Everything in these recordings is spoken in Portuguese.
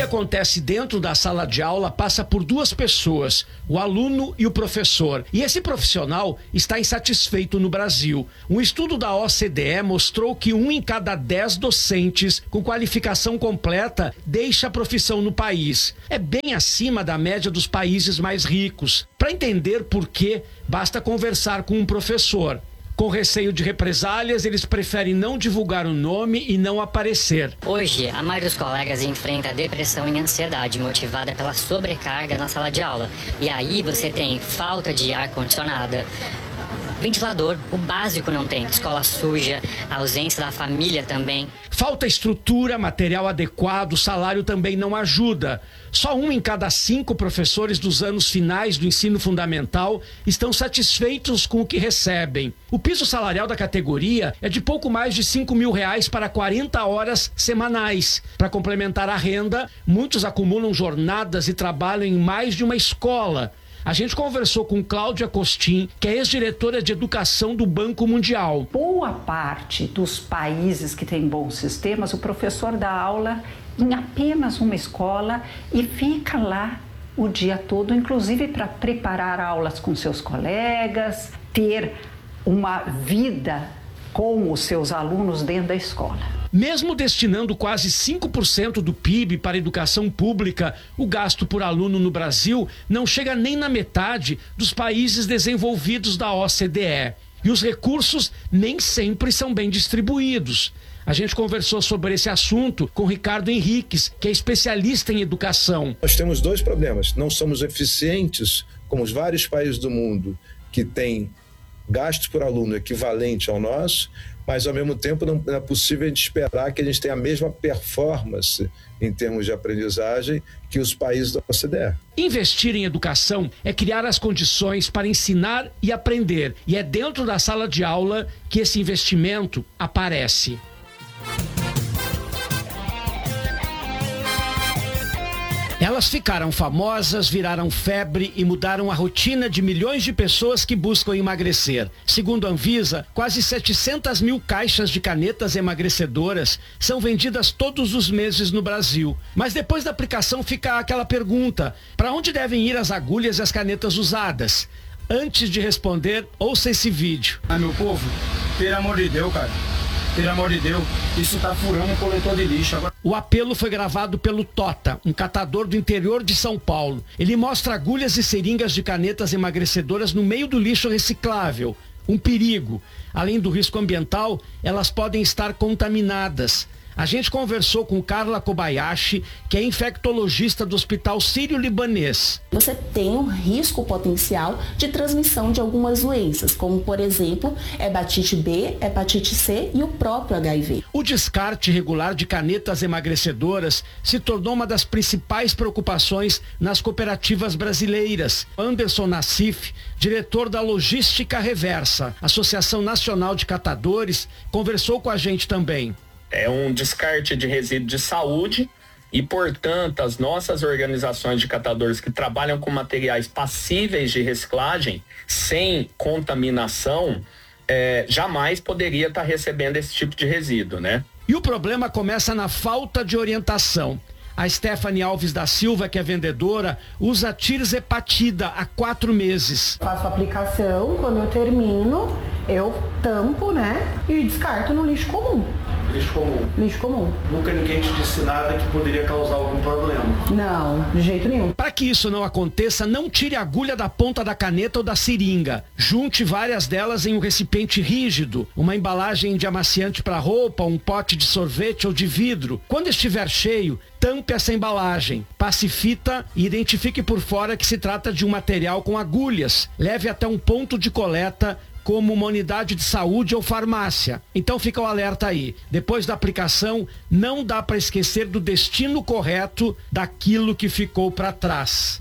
que acontece dentro da sala de aula passa por duas pessoas, o aluno e o professor. E esse profissional está insatisfeito no Brasil. Um estudo da OCDE mostrou que 1 em cada 10 docentes com qualificação completa deixa a profissão no país. É bem acima da média dos países mais ricos. Para entender por quê, basta conversar com um professor. Com receio de represálias, eles preferem não divulgar o nome e não aparecer. Hoje, a maioria dos colegas enfrenta depressão e ansiedade motivada pela sobrecarga na sala de aula. E aí você tem falta de ar-condicionado, ventilador, o básico não tem, escola suja, a ausência da família também. Falta estrutura, material adequado, salário também não ajuda. Só 1 em cada 5 professores dos anos finais do ensino fundamental estão satisfeitos com o que recebem. O piso salarial da categoria é de pouco mais de R$5 mil para 40 horas semanais. Para complementar a renda, muitos acumulam jornadas e trabalham em mais de uma escola. A gente conversou com Cláudia Costin, que é ex-diretora de educação do Banco Mundial. Boa parte dos países que têm bons sistemas, o professor dá aula em apenas uma escola e fica lá o dia todo, inclusive para preparar aulas com seus colegas, ter uma vida com os seus alunos dentro da escola. Mesmo destinando quase 5% do PIB para a educação pública, o gasto por aluno no Brasil não chega nem na metade dos países desenvolvidos da OCDE. E os recursos nem sempre são bem distribuídos. A gente conversou sobre esse assunto com Ricardo Henriques, que é especialista em educação. Nós temos 2 problemas. Não somos eficientes, como os vários países do mundo que têm gasto por aluno equivalente ao nosso, mas ao mesmo tempo não é possível a gente esperar que a gente tenha a mesma performance em termos de aprendizagem que os países da OCDE. Investir em educação é criar as condições para ensinar e aprender, e é dentro da sala de aula que esse investimento aparece. Elas ficaram famosas, viraram febre e mudaram a rotina de milhões de pessoas que buscam emagrecer. Segundo a Anvisa, quase 700 mil caixas de canetas emagrecedoras são vendidas todos os meses no Brasil. Mas depois da aplicação fica aquela pergunta: para onde devem ir as agulhas e as canetas usadas? Antes de responder, ouça esse vídeo. Meu povo, pelo amor de Deus, cara. Pelo amor de Deus, isso tá furando um coletor de lixo agora. O apelo foi gravado pelo Tota, um catador do interior de São Paulo. Ele mostra agulhas e seringas de canetas emagrecedoras no meio do lixo reciclável. Um perigo. Além do risco ambiental, elas podem estar contaminadas. A gente conversou com Carla Kobayashi, que é infectologista do Hospital Sírio-Libanês. Você tem um risco potencial de transmissão de algumas doenças, como, por exemplo, hepatite B, hepatite C e o próprio HIV. O descarte regular de canetas emagrecedoras se tornou uma das principais preocupações nas cooperativas brasileiras. Anderson Nassif, diretor da Logística Reversa, Associação Nacional de Catadores, conversou com a gente também. É um descarte de resíduo de saúde e, portanto, as nossas organizações de catadores que trabalham com materiais passíveis de reciclagem, sem contaminação, jamais poderia estar recebendo esse tipo de resíduo, né? E o problema começa na falta de orientação. A Stephanie Alves da Silva, que é vendedora, usa tirzepatida há 4 meses. Faço a aplicação, quando eu termino, eu tampo, né, e descarto no lixo comum. Lixo comum. Lixo comum. Nunca ninguém te disse nada que poderia causar algum problema. Não, de jeito nenhum. Para que isso não aconteça, não tire a agulha da ponta da caneta ou da seringa. Junte várias delas em um recipiente rígido, uma embalagem de amaciante para roupa, um pote de sorvete ou de vidro. Quando estiver cheio, tampe essa embalagem, passe fita e identifique por fora que se trata de um material com agulhas. Leve até um ponto de coleta, como uma unidade de saúde ou farmácia. Então fica o alerta aí. Depois da aplicação, não dá para esquecer do destino correto daquilo que ficou para trás.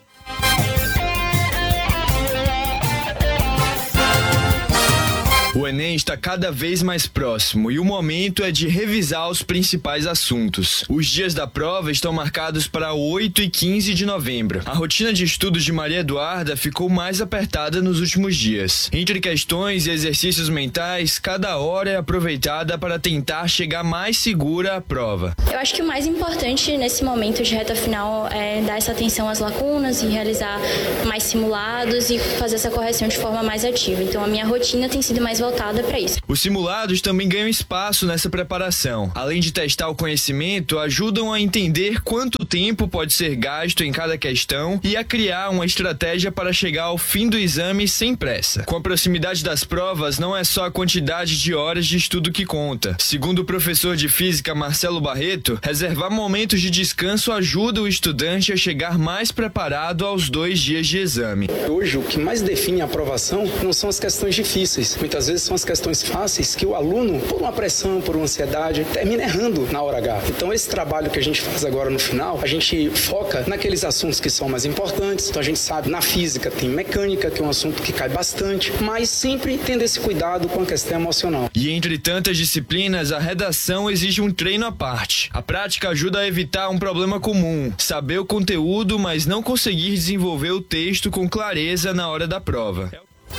O Enem Enem está cada vez mais próximo e o momento é de revisar os principais assuntos. Os dias da prova estão marcados para 8 e 15 de novembro. A rotina de estudos de Maria Eduarda ficou mais apertada nos últimos dias. Entre questões e exercícios mentais, cada hora é aproveitada para tentar chegar mais segura à prova. Eu acho que o mais importante nesse momento de reta final é dar essa atenção às lacunas e realizar mais simulados e fazer essa correção de forma mais ativa. Então a minha rotina tem sido mais voltada para isso. Os simulados também ganham espaço nessa preparação. Além de testar o conhecimento, ajudam a entender quanto tempo pode ser gasto em cada questão e a criar uma estratégia para chegar ao fim do exame sem pressa. Com a proximidade das provas, não é só a quantidade de horas de estudo que conta. Segundo o professor de física Marcelo Barreto, reservar momentos de descanso ajuda o estudante a chegar mais preparado aos 2 dias de exame. Hoje, o que mais define a aprovação não são as questões difíceis. Muitas vezes são as questões fáceis que o aluno, por uma pressão, por uma ansiedade, termina errando na hora H. Então, esse trabalho que a gente faz agora no final, a gente foca naqueles assuntos que são mais importantes. Então, a gente sabe, na física tem mecânica, que é um assunto que cai bastante, mas sempre tendo esse cuidado com a questão emocional. E entre tantas disciplinas, a redação exige um treino à parte. A prática ajuda a evitar um problema comum, saber o conteúdo, mas não conseguir desenvolver o texto com clareza na hora da prova.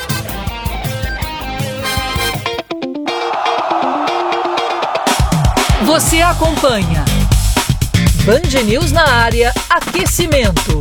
Você acompanha Band News na área, aquecimento.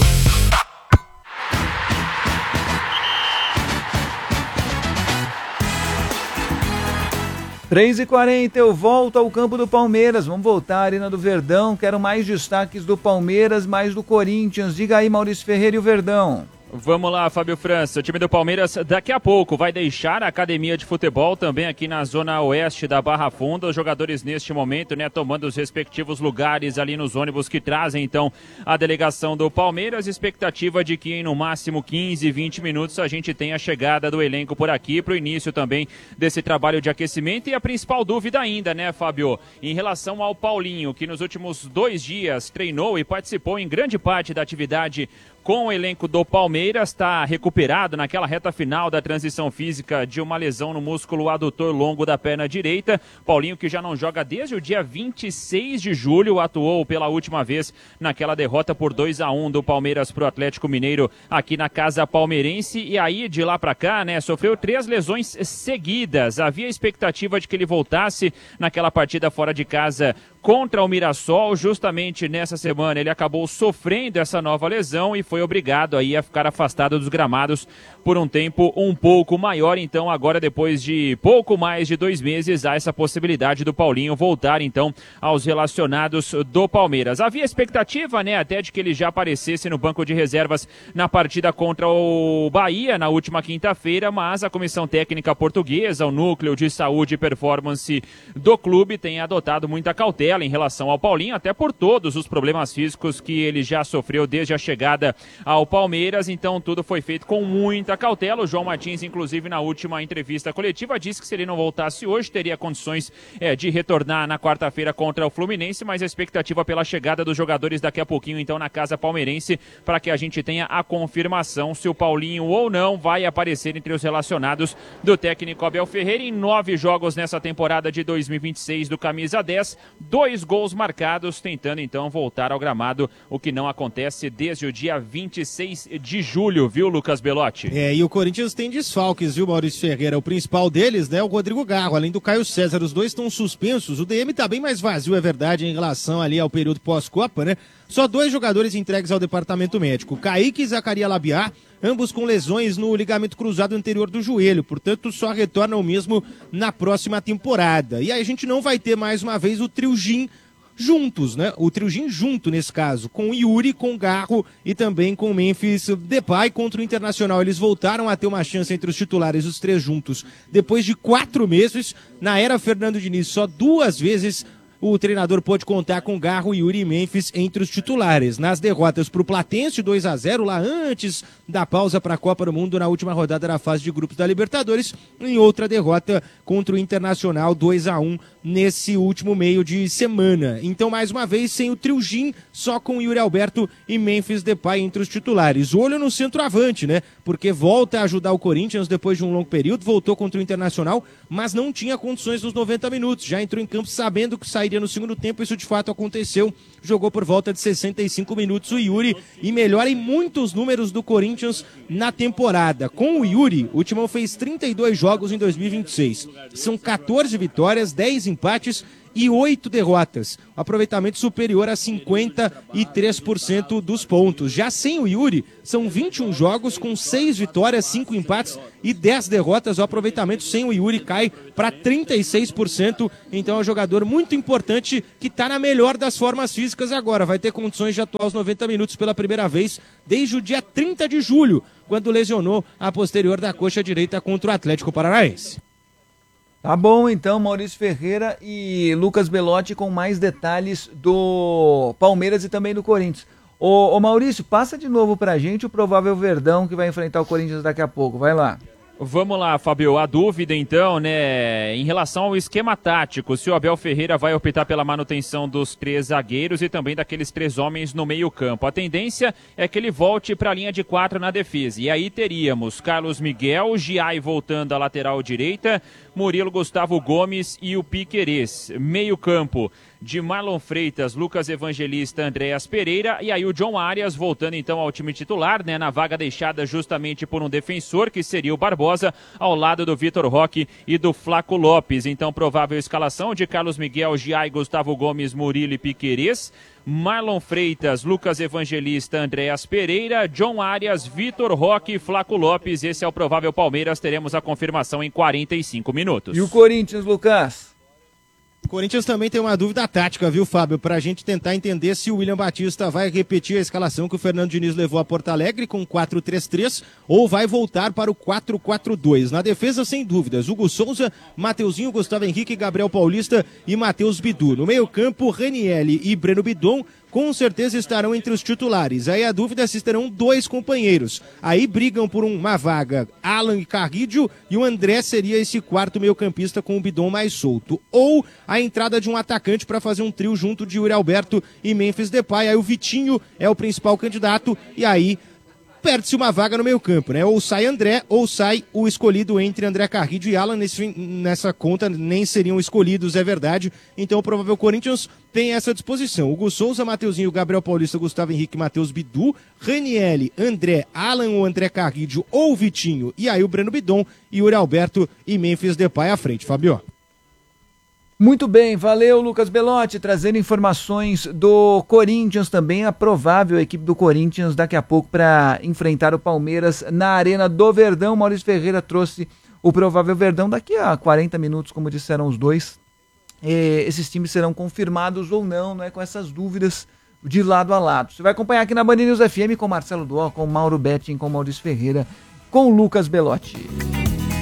Três e 40, eu volto ao campo do Palmeiras. Vamos voltar, Arena do Verdão. Quero mais destaques do Palmeiras, mais do Corinthians. Diga aí, Maurício Ferreira e o Verdão. Vamos lá, Fábio França. O time do Palmeiras daqui a pouco vai deixar a academia de futebol também aqui na zona oeste da Barra Funda. Os jogadores neste momento, tomando os respectivos lugares ali nos ônibus que trazem então a delegação do Palmeiras. Expectativa de que em no máximo 15, 20 minutos a gente tenha a chegada do elenco por aqui para o início também desse trabalho de aquecimento. E a principal dúvida ainda, Fábio, em relação ao Paulinho, que nos últimos 2 dias treinou e participou em grande parte da atividade com o elenco do Palmeiras, está recuperado naquela reta final da transição física de uma lesão no músculo adutor longo da perna direita. Paulinho, que já não joga desde o dia 26 de julho, atuou pela última vez naquela derrota por 2-1 do Palmeiras para o Atlético Mineiro aqui na casa palmeirense. E aí, de lá para cá, sofreu 3 lesões seguidas. Havia expectativa de que ele voltasse naquela partida fora de casa contra o Mirassol. Justamente nessa semana ele acabou sofrendo essa nova lesão e foi obrigado aí a ficar afastado dos gramados por um tempo um pouco maior. Então agora, depois de pouco mais de 2 meses, há essa possibilidade do Paulinho voltar então aos relacionados do Palmeiras. Havia expectativa, até de que ele já aparecesse no banco de reservas na partida contra o Bahia na última quinta-feira, mas a comissão técnica portuguesa, o núcleo de saúde e performance do clube, tem adotado muita cautela em relação ao Paulinho, até por todos os problemas físicos que ele já sofreu desde a chegada ao Palmeiras. Então tudo foi feito com muita cautela. O João Martins, inclusive, na última entrevista coletiva, disse que se ele não voltasse hoje, teria condições de retornar na quarta-feira contra o Fluminense, mas a expectativa pela chegada dos jogadores daqui a pouquinho, então, na casa palmeirense, para que a gente tenha a confirmação se o Paulinho ou não vai aparecer entre os relacionados do técnico Abel Ferreira. Em 9 jogos nessa temporada de 2026 do Camisa 10, 2 gols marcados, tentando então voltar ao gramado, o que não acontece desde o dia 26 de julho, viu, Lucas Belotti? E o Corinthians tem desfalques, viu, Maurício Ferreira? O principal deles, o Rodrigo Garro, além do Caio César. Os dois estão suspensos. O DM tá bem mais vazio, é verdade, em relação ali ao período pós-Copa, Só 2 jogadores entregues ao departamento médico, Kaique e Zacaria Labiar, ambos com lesões no ligamento cruzado anterior do joelho, portanto só retornam mesmo na próxima temporada. E aí a gente não vai ter mais uma vez o trio Gin juntos, O trio Gin junto nesse caso, com o Yuri, com o Garro e também com o Memphis Depay contra o Internacional. Eles voltaram a ter uma chance entre os titulares, os 3 juntos, depois de 4 meses. Na era Fernando Diniz, só 2 vezes o treinador pôde contar com Garro, Yuri e Memphis entre os titulares. Nas derrotas para o Platense, 2-0, lá antes da pausa para a Copa do Mundo, na última rodada da fase de grupos da Libertadores, em outra derrota contra o Internacional, 2-1, nesse último meio de semana. Então, mais uma vez, sem o trio Gin, só com Yuri Alberto e Memphis Depay entre os titulares. Olho no centroavante, porque volta a ajudar o Corinthians depois de um longo período, voltou contra o Internacional, mas não tinha condições nos 90 minutos, já entrou em campo sabendo que sairia no segundo tempo, isso de fato aconteceu, jogou por volta de 65 minutos o Yuri e melhora em muitos números do Corinthians na temporada. Com o Yuri, o Timão fez 32 jogos em 2026, são 14 vitórias, 10 empates e 8 derrotas, aproveitamento superior a 53% dos pontos. Já sem o Yuri, são 21 jogos com 6 vitórias, 5 empates e 10 derrotas. O aproveitamento sem o Yuri cai para 36%, então é um jogador muito importante que está na melhor das formas físicas agora. Vai ter condições de atuar os 90 minutos pela primeira vez desde o dia 30 de julho, quando lesionou a posterior da coxa direita contra o Atlético Paranaense. Tá bom, então, Maurício Ferreira e Lucas Belotti com mais detalhes do Palmeiras e também do Corinthians. Ô Maurício, passa de novo pra gente o provável Verdão que vai enfrentar o Corinthians daqui a pouco. Vai lá. Vamos lá, Fabio. A dúvida, então, né, em relação ao esquema tático, se o Abel Ferreira vai optar pela manutenção dos 3 zagueiros e também daqueles 3 homens no meio-campo. A tendência é que ele volte para a linha de 4 na defesa. E aí teríamos Carlos Miguel, Giai voltando à lateral direita, Murilo, Gustavo Gomes e o Piquerez. Meio-campo de Marlon Freitas, Lucas Evangelista, Andréas Pereira e aí o John Arias voltando então ao time titular, né, na vaga deixada justamente por um defensor que seria o Barbosa, ao lado do Vitor Roque e do Flaco Lopes. Então provável escalação de Carlos Miguel, Giai, Gustavo Gomes, Murilo e Piquerez, Marlon Freitas, Lucas Evangelista, Andréas Pereira, John Arias, Vitor Roque e Flaco Lopes. Esse é o provável Palmeiras, teremos a confirmação em 45 minutos. E o Corinthians, Lucas? O Corinthians também tem uma dúvida tática, viu, Fábio? Pra gente tentar entender se o William Batista vai repetir a escalação que o Fernando Diniz levou a Porto Alegre com 4-3-3 ou vai voltar para o 4-4-2. Na defesa, sem dúvidas, Hugo Souza, Mateuzinho, Gustavo Henrique, Gabriel Paulista e Matheus Bidu. No meio-campo, Ranielli e Breno Bidon com certeza estarão entre os titulares. Aí a dúvida é se terão 2 companheiros. Aí brigam por uma vaga Alan e Carrillo e o André seria esse quarto meio-campista com o Bidon mais solto. Ou a entrada de um atacante para fazer um trio junto de Yuri Alberto e Memphis Depay. Aí o Vitinho é o principal candidato e aí perde-se uma vaga no meio-campo, né? Ou sai André, ou sai o escolhido entre André Carrillo e Alan. Nessa conta nem seriam escolhidos, é verdade. Então o provável Corinthians tem essa disposição. Hugo Souza, Mateuzinho, Gabriel Paulista, Gustavo Henrique, Matheus Bidu, Ranielli, André, Alan ou André Carrillo ou Vitinho. E aí o Breno Bidon, Yuri Alberto e Memphis Depay à frente, Fabio. Muito bem, valeu Lucas Belotti, trazendo informações do Corinthians também, a provável equipe do Corinthians daqui a pouco para enfrentar o Palmeiras na Arena do Verdão. Maurício Ferreira trouxe o provável Verdão daqui a 40 minutos, como disseram os dois. Esses times serão confirmados ou não, né, com essas dúvidas de lado a lado. Você vai acompanhar aqui na Band News FM com Marcelo Duó, com Mauro Betting, com Maurício Ferreira, com Lucas Belotti.